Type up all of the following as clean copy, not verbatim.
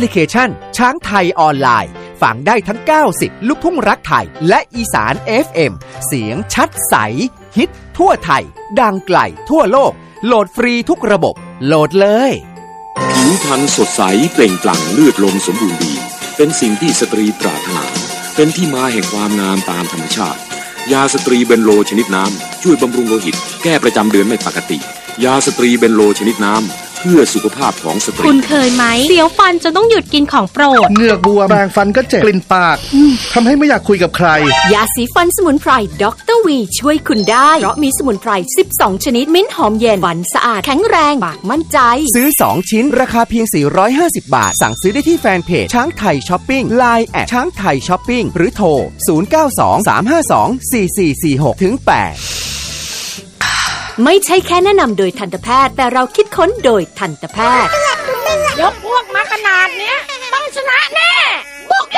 ลิเคชันช้างไทยออนไลน์ฟังได้ทั้ง90ลูกทุ่งรักไทยและอีสาน FM เสียงชัดใสฮิตทั่วไทยดังไกลทั่วโลกโหลดฟรีทุกระบบโหลดเลยผิวพรรณสดใสเปล่งปลั่งเลือดลมสมบูรณ์ดีเป็นสิ่งที่สตรีปรารถนาเป็นที่มาแห่งความงามตามธรรมชาติยาสตรีเบนโลชนิดน้ำช่วยบำรุงโลหิตแก้ประจำเดือนไม่ปกติยาสตรีเบนโลชนิดน้ำเพื่อสุขภาพของสตรีคุณเคยไหมเสียวฟันจนต้องหยุดกินของโปรดเหงือกบวมแปรงฟันก็เจ็บกลิ่นปากทำให้ไม่อยากคุยกับใครยาสีฟันสมุนไพรด็อกเตอร์วีช่วยคุณได้เพราะมีสมุนไพร12ชนิดมิ้นหอมเย็นฟันสะอาดแข็งแรงปากมั่นใจซื้อ2ชิ้นราคาเพียง450 บาทสั่งซื้อได้ที่แฟนเพจช้างไทยช้อปปิ้ง LINE แอดช้างไทยช้อปปิ้งหรือโทร0923524446-8 ไม่ใช่แค่แนะนำโดยทันตแพทย์แต่เราคิดค้นโดยทันตแพทย์ยกพวกมาขนาดเนี้ยต้องชนะแน่บุก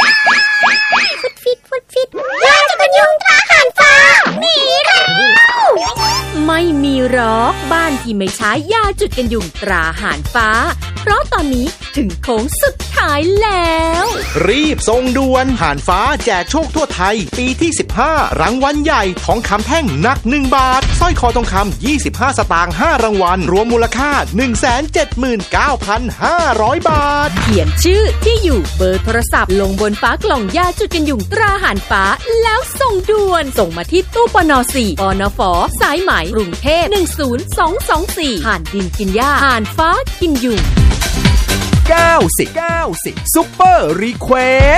ฟุดยาจะเป็นยุงทหารฟ้าหนีแล้วไม่มีหรอกบ้านที่ไม่ใช้ยาจุดกันยุงตราหารฟ้าเพราะตอนนี้ถึงโค้งสุดท้ายแล้วรีบส่งด่วนหารฟ้าแจกโชคทั่วไทยปีที่15รางวัลใหญ่ทองคำแท่งหนัก1 บาทสร้อยคอทองคำ25 สตางค์5รางวัลรวมมูลค่า 179,500 บาทเขียนชื่อที่อยู่เบอร์โทรศัพท์ลงบนฝากล่องยาจุดกันยุงตราหารฟ้าแล้วส่งด่วนส่งมาที่ตู้ปน4 ปนฝ.สายไหมกรุงเทพ10224ห่านดินกินหญ้าห่านฟ้ากินยุง 90ซุปเปอร์รีเควส